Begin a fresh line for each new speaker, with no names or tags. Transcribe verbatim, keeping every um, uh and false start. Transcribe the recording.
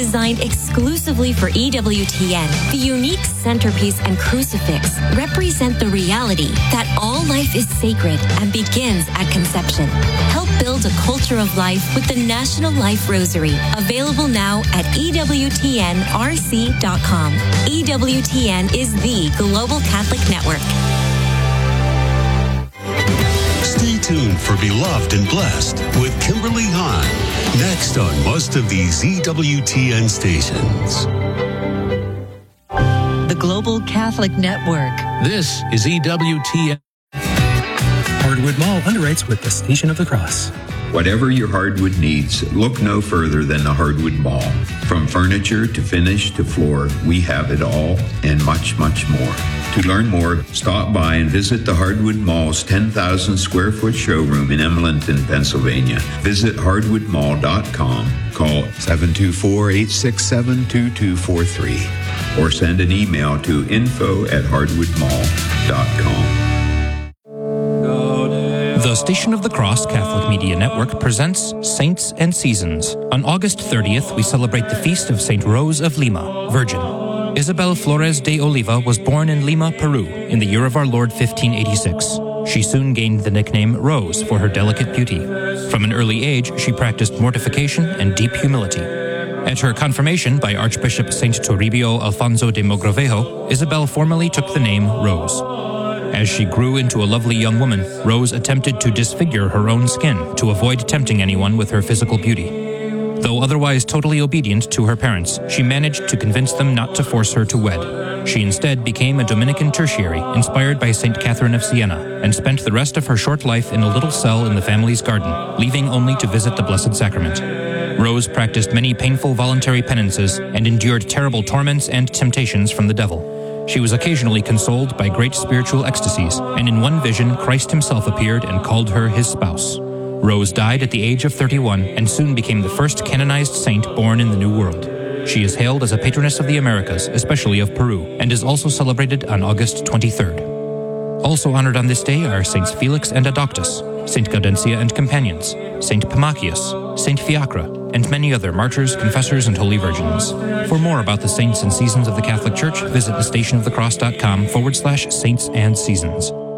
Designed exclusively for E W T N, the unique centerpiece and crucifix represent the reality that all life is sacred and begins at conception. Help build a culture of life with the National Life Rosary, available now at E W T N R C dot com. E W T N is the global Catholic network.
Stay tuned for Beloved and Blessed with Kimberly Hahn. Next on most of these E W T N stations.
The Global Catholic Network.
This is E W T N.
Hardwood Mall underwrites with the Station of the Cross.
Whatever your hardwood needs, look no further than the Hardwood Mall. From furniture to finish to floor, we have it all and much, much more. To learn more, stop by and visit the Hardwood Mall's ten thousand square foot showroom in Emlenton, Pennsylvania. Visit hardwood mall dot com, call seven two four, eight six seven, two two four three, or send an email to info at hardwood mall dot com.
The Station of the Cross Catholic Media Network presents Saints and Seasons. On August thirtieth, we celebrate the feast of Saint Rose of Lima, Virgin. Isabel Flores de Oliva was born in Lima, Peru, in the year of our Lord fifteen eighty-six. She soon gained the nickname Rose for her delicate beauty. From an early age, she practiced mortification and deep humility. At her confirmation by Archbishop Saint Toribio Alfonso de Mogrovejo, Isabel formally took the name Rose. As she grew into a lovely young woman, Rose attempted to disfigure her own skin to avoid tempting anyone with her physical beauty. Though otherwise totally obedient to her parents, she managed to convince them not to force her to wed. She instead became a Dominican tertiary inspired by Saint Catherine of Siena and spent the rest of her short life in a little cell in the family's garden, leaving only to visit the Blessed Sacrament. Rose practiced many painful voluntary penances and endured terrible torments and temptations from the devil. She was occasionally consoled by great spiritual ecstasies, and in one vision Christ himself appeared and called her his spouse. Rose died at the age of thirty-one and soon became the first canonized saint born in the New World. She is hailed as a patroness of the Americas, especially of Peru, and is also celebrated on August twenty-third. Also honored on this day are Saints Felix and Adoctus, Saint Gaudentia and Companions, Saint Pamachius, Saint Fiacre, and many other martyrs, confessors, and holy virgins. For more about the saints and seasons of the Catholic Church, visit thestationofthecross.com forward slash saints and seasons.